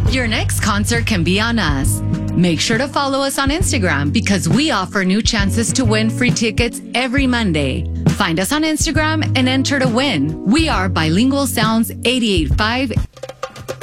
Your next concert can be on us. Make sure to follow us on Instagram because we offer new chances to win free tickets every Monday. Find us on Instagram and enter to win. We are Bilingual Sounds 88.5.